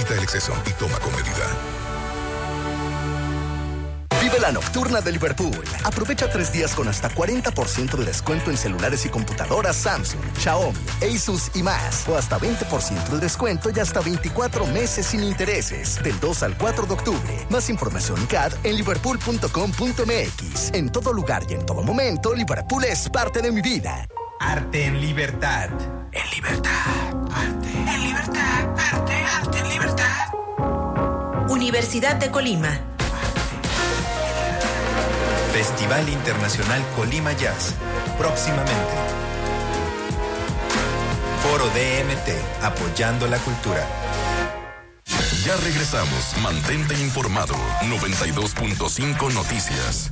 Evita el exceso y toma con medida. Vive la nocturna de Liverpool. Aprovecha 3 días con hasta 40% de descuento en celulares y computadoras Samsung, Xiaomi, Asus y más. O hasta 20% de descuento y hasta 24 meses sin intereses. Del 2 al 4 de octubre. Más información CAD en liverpool.com.mx. En todo lugar y en todo momento, Liverpool es parte de mi vida. Arte en libertad. En libertad. Arte. En libertad. Arte en libertad. Universidad de Colima. Festival Internacional Colima Jazz. Próximamente. Foro DMT. Apoyando la cultura. Ya regresamos. Mantente informado. 92.5 Noticias.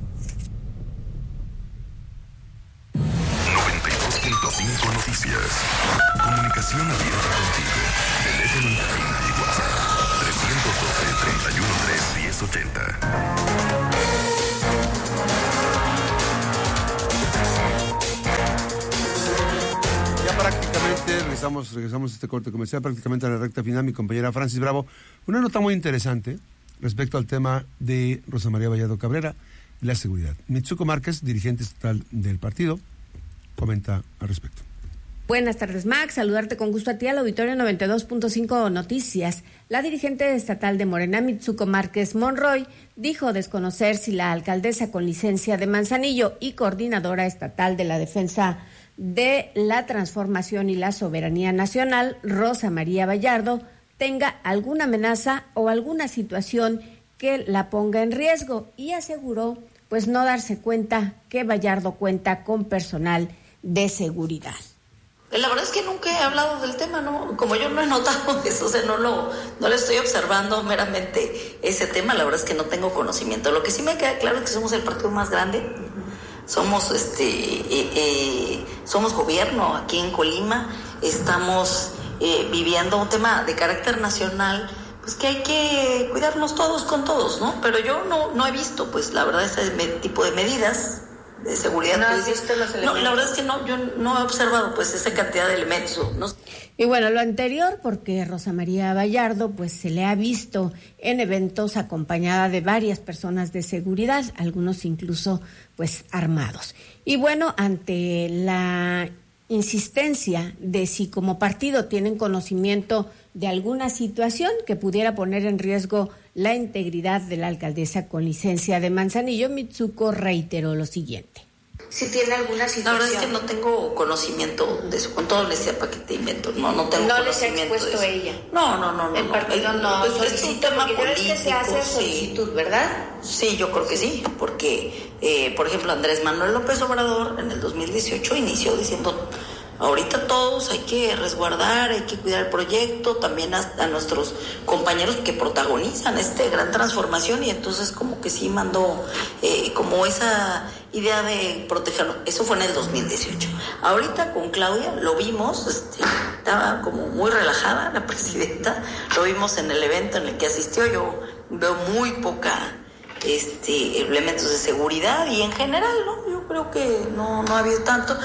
92.5 Noticias. Comunicación abierta contigo. Teléfono en cabina y WhatsApp. 312-313-1080. Prácticamente regresamos a este corte comercial, prácticamente a la recta final. Mi compañera Francis Bravo, una nota muy interesante respecto al tema de Rosa María Vallardo Cabrera y la seguridad. Mitsuko Márquez, dirigente estatal del partido, comenta al respecto. Buenas tardes, Max. Saludarte con gusto a ti al auditorio 92.5 Noticias. La dirigente estatal de Morena, Mitsuko Márquez Monroy, dijo desconocer si la alcaldesa con licencia de Manzanillo y coordinadora estatal de la defensa de la transformación y la soberanía nacional, Rosa María Vallardo, tenga alguna amenaza o alguna situación que la ponga en riesgo, y aseguró pues no darse cuenta que Vallardo cuenta con personal de seguridad. La verdad es que nunca he hablado del tema, ¿no? Como yo no he notado eso, o sea, no le estoy observando meramente ese tema, la verdad es que no tengo conocimiento. Lo que sí me queda claro es que somos el partido más grande. Somos somos gobierno aquí en Colima, estamos viviendo un tema de carácter nacional, pues que hay que cuidarnos todos con todos, ¿no? Pero yo no he visto, pues la verdad, ese tipo de medidas de seguridad. ¿No has visto los elementos? No, la verdad es que no, yo no he observado pues esa cantidad de elementos, ¿no? Y bueno, lo anterior porque Rosa María Vallardo pues se le ha visto en eventos acompañada de varias personas de seguridad, algunos incluso pues armados. Y bueno, ante la insistencia de si como partido tienen conocimiento de alguna situación que pudiera poner en riesgo la integridad de la alcaldesa con licencia de Manzanillo, Mitsuko reiteró lo siguiente. Si tiene alguna situación. La verdad es que no tengo conocimiento de eso, con todo honestidad, para que te invento, no tengo no conocimiento. ¿No les ha expuesto ella? No. El partido no. Pues es un tema político, que se hace solicitud, sí. ¿verdad? Sí, yo creo que sí, porque, por ejemplo, Andrés Manuel López Obrador en el 2018 inició diciendo: ahorita todos hay que resguardar, hay que cuidar el proyecto, también a nuestros compañeros que protagonizan esta gran transformación, y entonces como que sí mandó como esa idea de protegernos. Eso fue en el 2018. Ahorita con Claudia lo vimos, estaba como muy relajada la presidenta, lo vimos en el evento en el que asistió. Yo veo muy poca elementos de seguridad, y en general, ¿no? Yo creo que no ha habido tanto.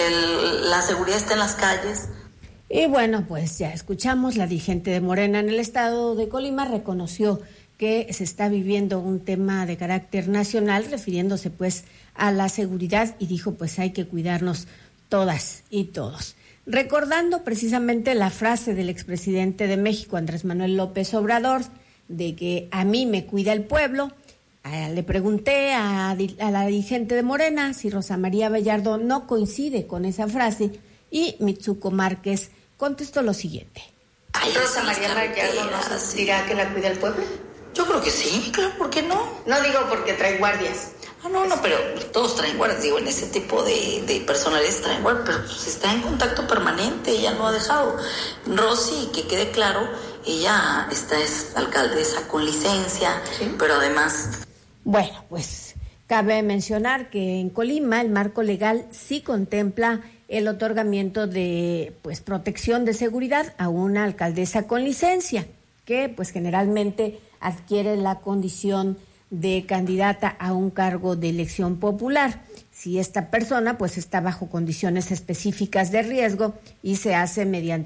La seguridad está en las calles. Y bueno, pues ya escuchamos, la dirigente de Morena en el estado de Colima reconoció que se está viviendo un tema de carácter nacional, refiriéndose pues a la seguridad, y dijo pues hay que cuidarnos todas y todos. Recordando precisamente la frase del expresidente de México, Andrés Manuel López Obrador, de que a mí me cuida el pueblo. Le pregunté a la dirigente de Morena si Rosa María Vallardo no coincide con esa frase, y Mitsuko Márquez contestó lo siguiente. ¿Rosa María Vallardo nos dirá que la cuida el pueblo? Yo creo que sí, claro, ¿por qué no? No digo porque trae guardias. No, pero todos traen guardias, digo, en ese tipo de personalidades traen guardias, pero pues está en contacto permanente, ella no ha dejado. Rosy, que quede claro, ella es alcaldesa con licencia, ¿sí? Pero además... Bueno, pues cabe mencionar que en Colima el marco legal sí contempla el otorgamiento de pues protección de seguridad a una alcaldesa con licencia, que pues generalmente adquiere la condición de candidata a un cargo de elección popular. Si esta persona pues está bajo condiciones específicas de riesgo y se hace mediante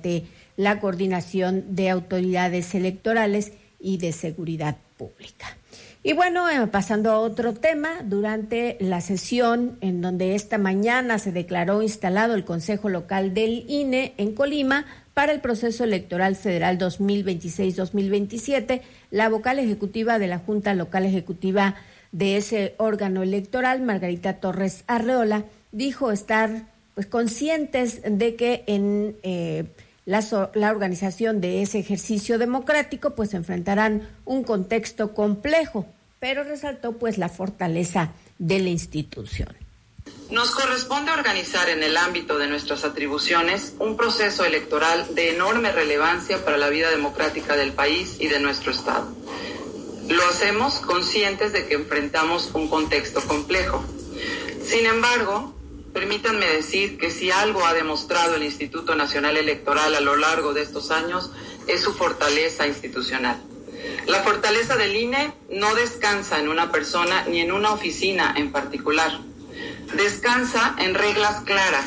la coordinación de autoridades electorales y de seguridad pública. Y bueno, pasando a otro tema, durante la sesión en donde esta mañana se declaró instalado el Consejo Local del INE en Colima para el proceso electoral federal 2026-2027, la vocal ejecutiva de la Junta Local Ejecutiva de ese órgano electoral, Margarita Torres Arreola, dijo estar conscientes de que en la organización de ese ejercicio democrático pues enfrentarán un contexto complejo, pero resaltó pues la fortaleza de la institución. Nos corresponde organizar en el ámbito de nuestras atribuciones un proceso electoral de enorme relevancia para la vida democrática del país y de nuestro Estado. Lo hacemos conscientes de que enfrentamos un contexto complejo. Sin embargo, permítanme decir que si algo ha demostrado el Instituto Nacional Electoral a lo largo de estos años es su fortaleza institucional. La fortaleza del INE no descansa en una persona ni en una oficina en particular. Descansa en reglas claras,